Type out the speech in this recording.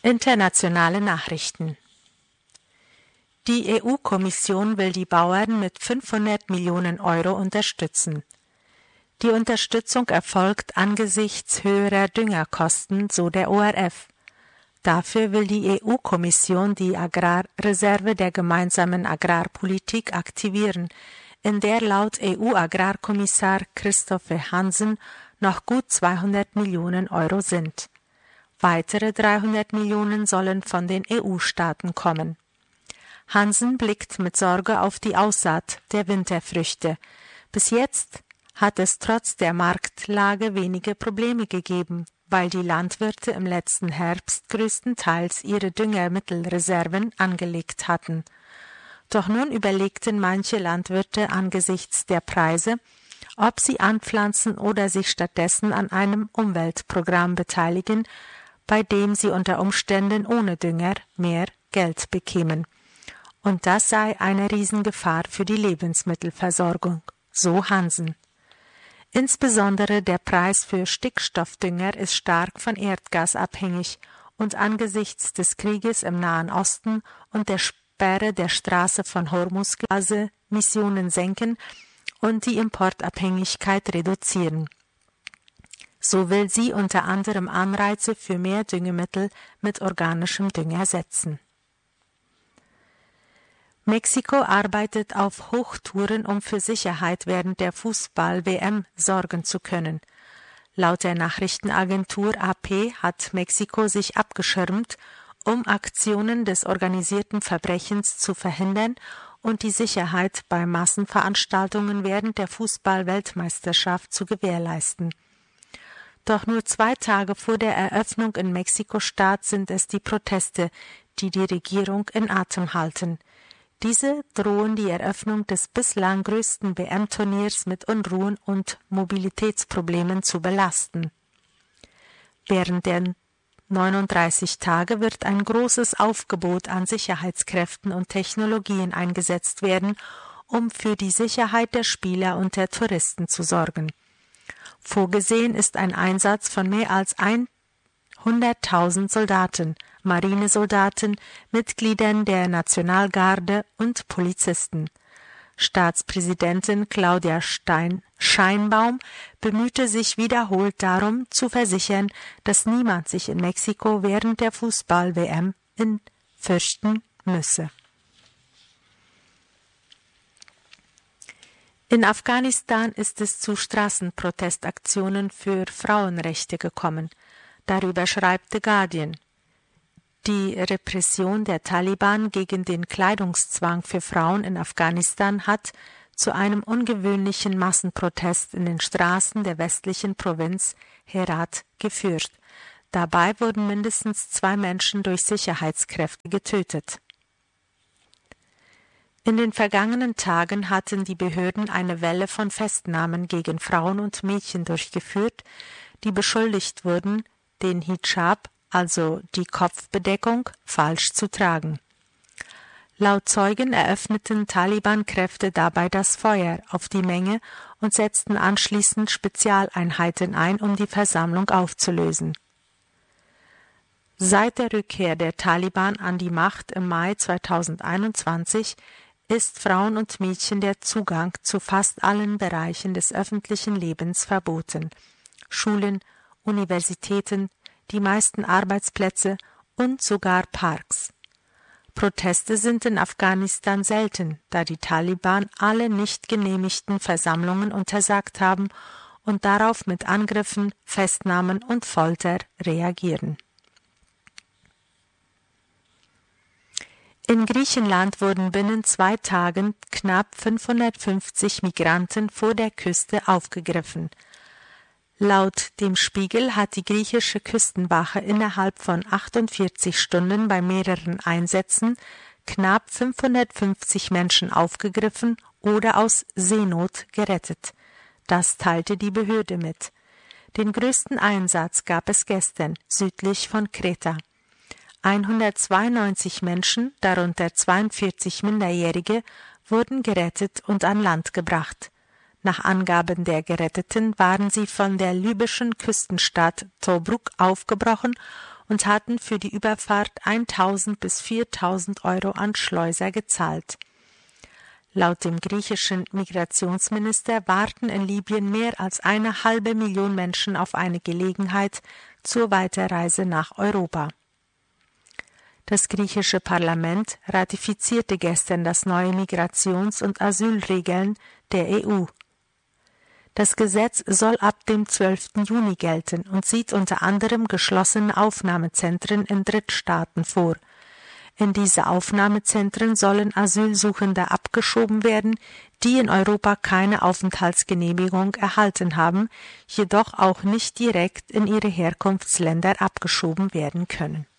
Internationale Nachrichten. Die EU-Kommission will die Bauern mit 500 Millionen Euro unterstützen. Die Unterstützung erfolgt angesichts höherer Düngerkosten, so der ORF. Dafür will die EU-Kommission die Agrarreserve der gemeinsamen Agrarpolitik aktivieren, in der laut EU-Agrarkommissar Christopher Hansen noch gut 200 Millionen Euro sind. Weitere 300 Millionen sollen von den EU-Staaten kommen. Hansen blickt mit Sorge auf die Aussaat der Winterfrüchte. Bis jetzt hat es trotz der Marktlage wenige Probleme gegeben, weil die Landwirte im letzten Herbst größtenteils ihre Düngermittelreserven angelegt hatten. Doch nun überlegten manche Landwirte angesichts der Preise, ob sie anpflanzen oder sich stattdessen an einem Umweltprogramm beteiligen, bei dem sie unter Umständen ohne Dünger mehr Geld bekämen. Und das sei eine Riesengefahr für die Lebensmittelversorgung, so Hansen. Insbesondere der Preis für Stickstoffdünger ist stark von Erdgas abhängig und angesichts des Krieges im Nahen Osten und der Sperre der Straße von Hormuz Emissionen senken und die Importabhängigkeit reduzieren. So will sie unter anderem Anreize für mehr Düngemittel mit organischem Dünger setzen. Mexiko arbeitet auf Hochtouren, um für Sicherheit während der Fußball-WM sorgen zu können. Laut der Nachrichtenagentur AP hat Mexiko sich abgeschirmt, um Aktionen des organisierten Verbrechens zu verhindern und die Sicherheit bei Massenveranstaltungen während der Fußball-Weltmeisterschaft zu gewährleisten. Doch nur 2 Tage vor der Eröffnung in Mexiko-Stadt sind es die Proteste, die die Regierung in Atem halten. Diese drohen die Eröffnung des bislang größten WM-Turniers mit Unruhen und Mobilitätsproblemen zu belasten. Während der 39 Tage wird ein großes Aufgebot an Sicherheitskräften und Technologien eingesetzt werden, um für die Sicherheit der Spieler und der Touristen zu sorgen. Vorgesehen ist ein Einsatz von mehr als 100.000 Soldaten, Marinesoldaten, Mitgliedern der Nationalgarde und Polizisten. Staatspräsidentin Claudia Sheinbaum bemühte sich wiederholt darum, zu versichern, dass niemand sich in Mexiko während der Fußball-WM fürchten müsse. In Afghanistan ist es zu Straßenprotestaktionen für Frauenrechte gekommen. Darüber schreibt The Guardian. Die Repression der Taliban gegen den Kleidungszwang für Frauen in Afghanistan hat zu einem ungewöhnlichen Massenprotest in den Straßen der westlichen Provinz Herat geführt. Dabei wurden mindestens 2 Menschen durch Sicherheitskräfte getötet. In den vergangenen Tagen hatten die Behörden eine Welle von Festnahmen gegen Frauen und Mädchen durchgeführt, die beschuldigt wurden, den Hijab, also die Kopfbedeckung, falsch zu tragen. Laut Zeugen eröffneten Taliban-Kräfte dabei das Feuer auf die Menge und setzten anschließend Spezialeinheiten ein, um die Versammlung aufzulösen. Seit der Rückkehr der Taliban an die Macht im Mai 2021 ist Frauen und Mädchen der Zugang zu fast allen Bereichen des öffentlichen Lebens verboten. Schulen, Universitäten, die meisten Arbeitsplätze und sogar Parks. Proteste sind in Afghanistan selten, da die Taliban alle nicht genehmigten Versammlungen untersagt haben und darauf mit Angriffen, Festnahmen und Folter reagieren. In Griechenland wurden binnen 2 Tagen knapp 550 Migranten vor der Küste aufgegriffen. Laut dem Spiegel hat die griechische Küstenwache innerhalb von 48 Stunden bei mehreren Einsätzen knapp 550 Menschen aufgegriffen oder aus Seenot gerettet. Das teilte die Behörde mit. Den größten Einsatz gab es gestern südlich von Kreta. 192 Menschen, darunter 42 Minderjährige, wurden gerettet und an Land gebracht. Nach Angaben der Geretteten waren sie von der libyschen Küstenstadt Tobruk aufgebrochen und hatten für die Überfahrt 1.000 bis 4.000 Euro an Schleuser gezahlt. Laut dem griechischen Migrationsminister warten in Libyen mehr als 1,5 Million Menschen auf eine Gelegenheit zur Weiterreise nach Europa. Das griechische Parlament ratifizierte gestern das neue Migrations- und Asylregeln der EU. Das Gesetz soll ab dem 12. Juni gelten und sieht unter anderem geschlossene Aufnahmezentren in Drittstaaten vor. In diese Aufnahmezentren sollen Asylsuchende abgeschoben werden, die in Europa keine Aufenthaltsgenehmigung erhalten haben, jedoch auch nicht direkt in ihre Herkunftsländer abgeschoben werden können.